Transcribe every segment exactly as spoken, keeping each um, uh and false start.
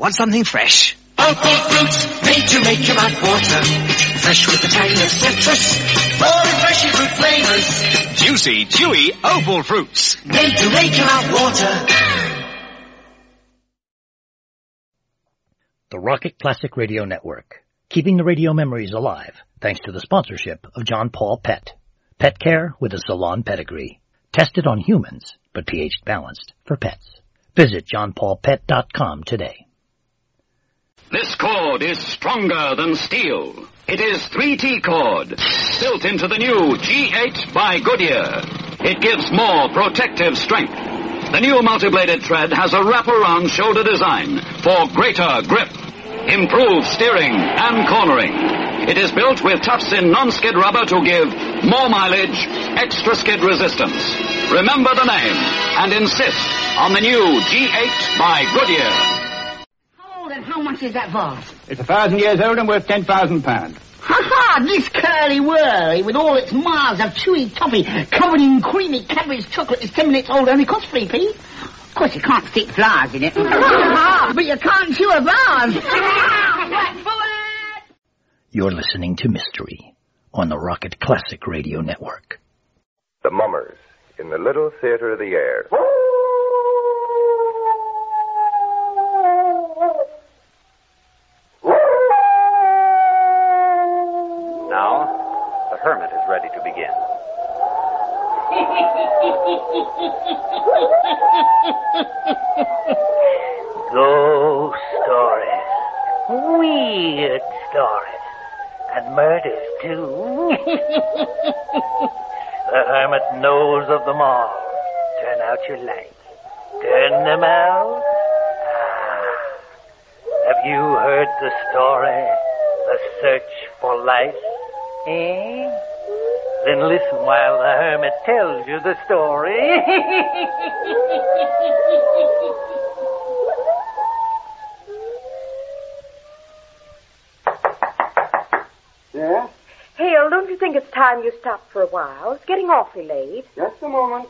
Want something fresh? Opal fruit, made to make your mouth water. Fresh with the tang of citrus. Full refreshing fruit flavors. Juicy, chewy Opal fruits. Made to make your mouth water. The Rocket Classic Radio Network. Keeping the radio memories alive thanks to the sponsorship of John Paul Pet. Pet care with a salon pedigree. Tested on humans, but pH balanced for pets. Visit john paul pet dot com today. This cord is stronger than steel. It is three T cord, built into the new G eight by Goodyear. It gives more protective strength. The new multi-bladed thread has a wraparound shoulder design for greater grip, improved steering and cornering. It is built with tufts-in non-skid rubber to give more mileage, extra skid resistance. Remember the name and insist on the new G eight by Goodyear. And how much is that vase? It's a thousand years old and worth ten thousand pounds. Ha-ha! This curly-whirly, with all its miles of chewy toffee covered in creamy Cadbury's chocolate, is ten minutes old, only costs three p. Of course, you can't stick flowers in it. But you can't chew a vase. You're listening to Mystery on the Rocket Classic Radio Network. The Mummers in the Little Theater of the Air. Now, the hermit is ready to begin. Ghost stories, weird stories, and murders too. The hermit knows of them all. Turn out your lights. Turn them out. Ah. Have you heard the story, The Search for Life? Eh? Then listen while the hermit tells you the story. Yeah? Hale, don't you think it's time you stopped for a while? It's getting awfully late. Just a moment.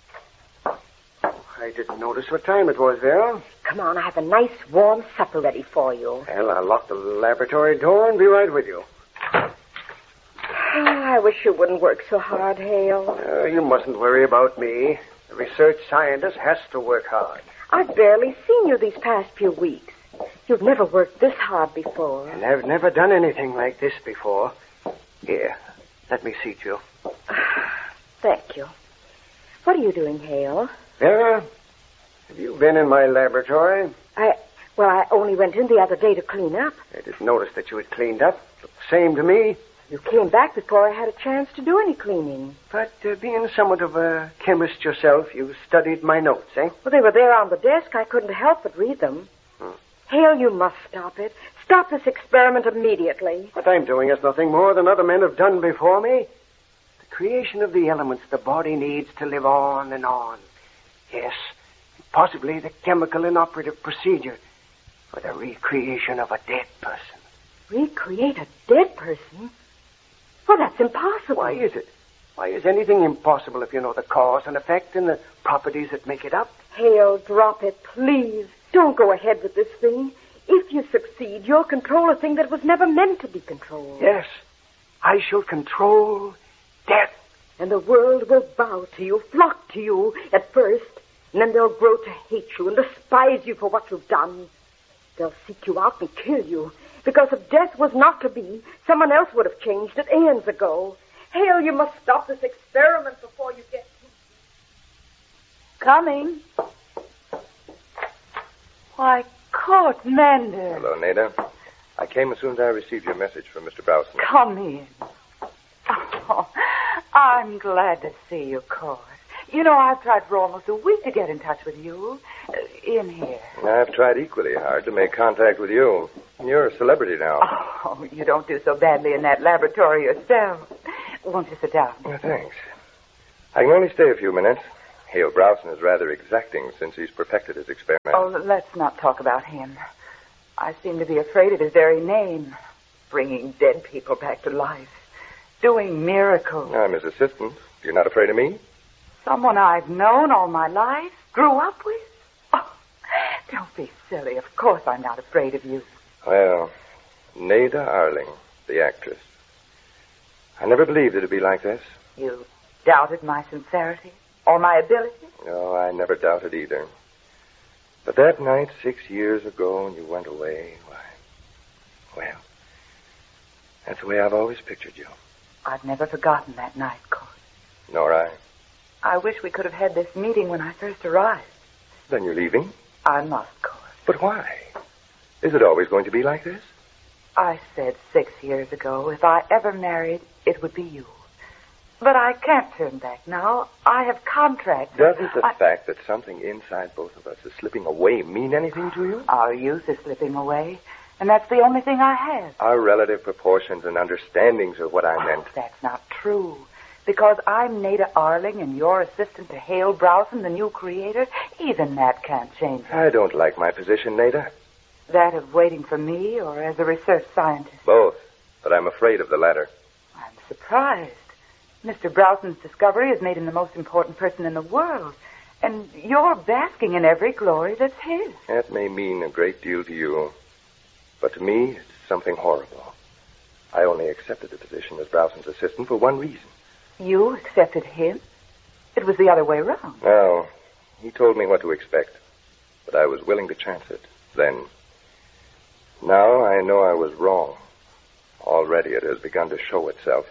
I didn't notice what time it was, Vera. Come on, I have a nice warm supper ready for you. Well, I'll lock the laboratory door and be right with you. Oh, I wish you wouldn't work so hard, Hale. Uh, you mustn't worry about me. The research scientist has to work hard. I've barely seen you these past few weeks. You've never worked this hard before. And I've never done anything like this before. Here, let me seat you. Thank you. What are you doing, Hale? Vera, have you been in my laboratory? I, well, I only went in the other day to clean up. I didn't notice that you had cleaned up. Looked the same to me. You came back before I had a chance to do any cleaning. But uh, being somewhat of a chemist yourself, you studied my notes, eh? Well, they were there on the desk. I couldn't help but read them. Hmm. Hale, you must stop it. Stop this experiment immediately. What I'm doing is nothing more than other men have done before me. The creation of the elements the body needs to live on and on. Yes, possibly the chemical and operative procedure for the recreation of a dead person. Recreate a dead person? Well, that's impossible. Why is it? Why is anything impossible if you know the cause and effect and the properties that make it up? Hale, drop it, please. Don't go ahead with this thing. If you succeed, you'll control a thing that was never meant to be controlled. Yes, I shall control death. And the world will bow to you, flock to you at first, and then they'll grow to hate you and despise you for what you've done. They'll seek you out and kill you, because if death was not to be, someone else would have changed it eons ago. Hale, you must stop this experiment before you get... Coming. Why, Court Mander. Hello, Nada. I came as soon as I received your message from Mister Browson. Come in. Oh, I'm glad to see you, Court. You know, I've tried for almost a week to get in touch with you. Uh, in here. I've tried equally hard to make contact with you. You're a celebrity now. Oh, you don't do so badly in that laboratory yourself. Won't you sit down? Well, thanks. I can only stay a few minutes. Hale Browson is rather exacting since he's perfected his experiment. Oh, let's not talk about him. I seem to be afraid of his very name. Bringing dead people back to life. Doing miracles. I'm his assistant. You're not afraid of me? Someone I've known all my life, grew up with? Oh, don't be silly. Of course I'm not afraid of you. Well, Nada Arling, the actress. I never believed it'd be like this. You doubted my sincerity or my ability? No, I never doubted either. But that night six years ago when you went away, why, well, that's the way I've always pictured you. I've never forgotten that night, Court. Nor I. I wish we could have had this meeting when I first arrived. Then you're leaving? I must, Court. But why? Is it always going to be like this? I said six years ago, if I ever married, it would be you. But I can't turn back now. I have contracted. Doesn't the I... fact that something inside both of us is slipping away mean anything to you? Our youth is slipping away, and that's the only thing I have. Our relative proportions and understandings are what I oh, meant. That's not true. Because I'm Nada Arling and you're assistant to Hale Browson, the new creator, even that can't change it. I don't like my position, Nada. That of waiting for me or as a research scientist? Both, but I'm afraid of the latter. I'm surprised. Mister Browson's discovery has made him the most important person in the world, and you're basking in every glory that's his. That may mean a great deal to you, but to me, it's something horrible. I only accepted the position as Browson's assistant for one reason. You accepted him? It was the other way around. No, he told me what to expect, but I was willing to chance it then. Now I know I was wrong. Already it has begun to show itself.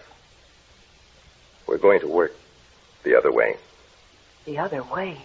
We're going to work the other way. The other way?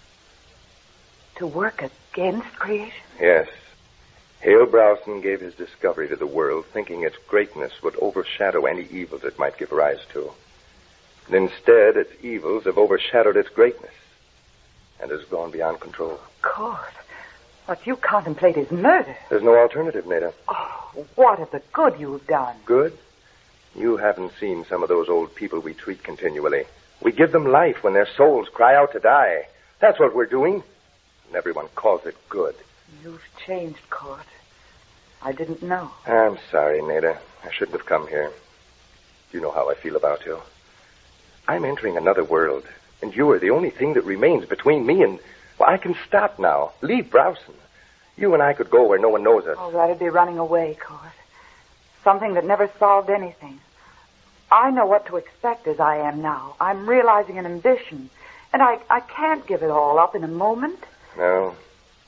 To work against creation? Yes. Hale Browson gave his discovery to the world, thinking its greatness would overshadow any evils it might give rise to. And instead, its evils have overshadowed its greatness and has gone beyond control. Of course. What you contemplate is murder. There's no alternative, Nada. Oh, what of the good you've done? Good? You haven't seen some of those old people we treat continually. We give them life when their souls cry out to die. That's what we're doing. And everyone calls it good. You've changed, Court. I didn't know. I'm sorry, Nada. I shouldn't have come here. You know how I feel about you. I'm entering another world, and you are the only thing that remains between me and... Well, I can stop now. Leave Browson. You and I could go where no one knows us. Oh, that'd be running away, Court. Something that never solved anything. I know what to expect as I am now. I'm realizing an ambition, and I, I can't give it all up in a moment. No.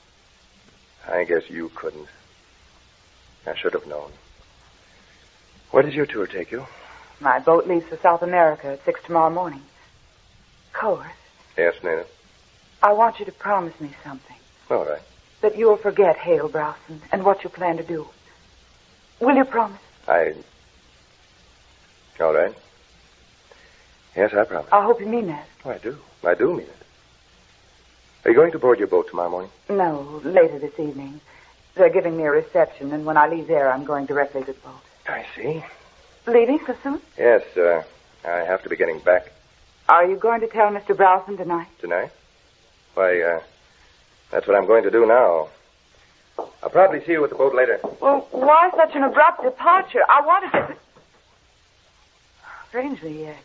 I guess you couldn't. I should have known. Where does your tour take you? My boat leaves for South America at six tomorrow morning. Court. Yes, Nada. I want you to promise me something. All right. That you'll forget Hale Browson and what you plan to do. Will you promise? I... All right. Yes, I promise. I hope you mean that. Oh, I do. I do mean it. Are you going to board your boat tomorrow morning? No, later this evening. They're giving me a reception, and when I leave there, I'm going directly to the boat. I see. Leaving so soon? Yes, uh, I have to be getting back. Are you going to tell Mister Browson tonight? Tonight? Why, uh, that's what I'm going to do now. I'll probably see you at the boat later. Well, why such an abrupt departure? I wanted to... Strangely acted.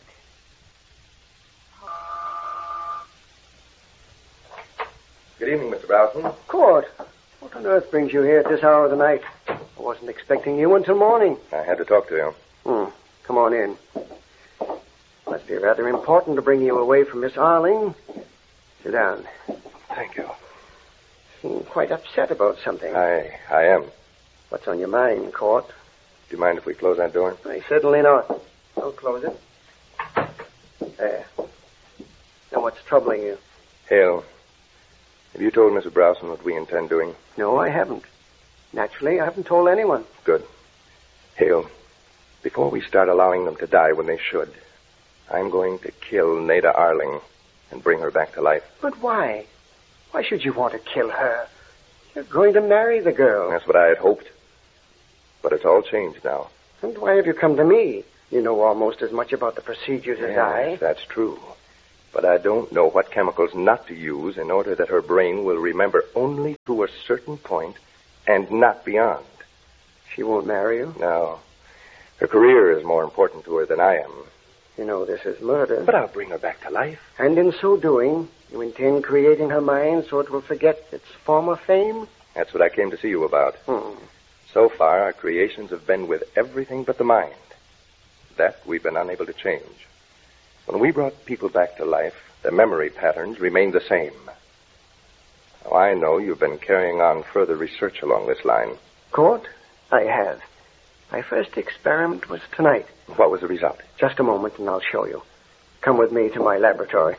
Good evening, Mister Browson. Court, what on earth brings you here at this hour of the night? I wasn't expecting you until morning. I had to talk to you. Hmm. Come on in. Must be rather important to bring you away from Miss Arling. Sit down. Thank you. Seem quite upset about something. I I am. What's on your mind, Court? Do you mind if we close that door? I certainly not. I'll close it. There. Now, what's troubling you? Hale, have you told Missus Browson what we intend doing? No, I haven't. Naturally, I haven't told anyone. Good. Hale, before we start allowing them to die when they should, I'm going to kill Nada Arling and bring her back to life. But why? Why should you want to kill her? You're going to marry the girl. That's what I had hoped. But it's all changed now. And why have you come to me? You know almost as much about the procedures as I. Yes, that's true. But I don't know what chemicals not to use in order that her brain will remember only to a certain point and not beyond. She won't marry you? No. Her career is more important to her than I am. You know, this is murder. But I'll bring her back to life. And in so doing, you intend creating her mind so it will forget its former fame? That's what I came to see you about. Hmm. So far, our creations have been with everything but the mind. That we've been unable to change. When we brought people back to life, their memory patterns remained the same. Now, I know you've been carrying on further research along this line. Court, I have. My first experiment was tonight. What was the result? Just a moment, and I'll show you. Come with me to my laboratory.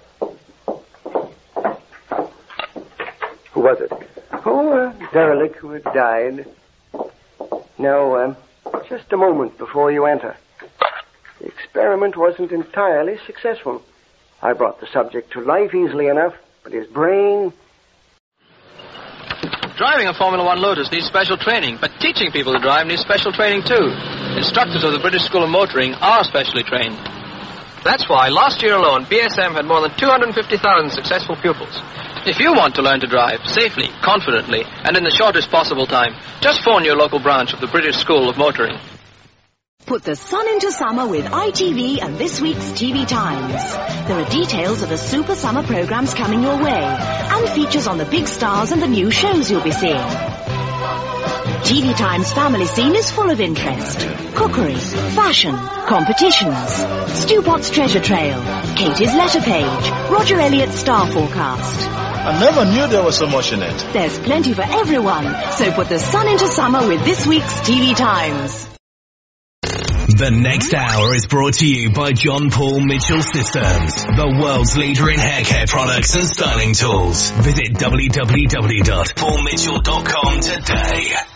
Who was it? Oh, a derelict who had died. Now, um, just a moment before you enter. The experiment wasn't entirely successful. I brought the subject to life easily enough, but his brain... Driving a Formula One Lotus needs special training, but teaching people to drive needs special training too. Instructors of the British School of Motoring are specially trained. That's why last year alone, B S M had more than two hundred fifty thousand successful pupils. If you want to learn to drive safely, confidently, and in the shortest possible time, just phone your local branch of the British School of Motoring. Put the sun into summer with I T V and this week's T V Times. There are details of the super summer programs coming your way, and features on the big stars and the new shows you'll be seeing. T V Times family scene is full of interest. Cookery, fashion, competitions, Stu Potts treasure trail, Katie's letter page, Roger Elliott's star forecast. I never knew there was so much in it. There's plenty for everyone, so put the sun into summer with this week's T V Times. The next hour is brought to you by John Paul Mitchell Systems, the world's leader in hair care products and styling tools. Visit w w w dot paul mitchell dot com today.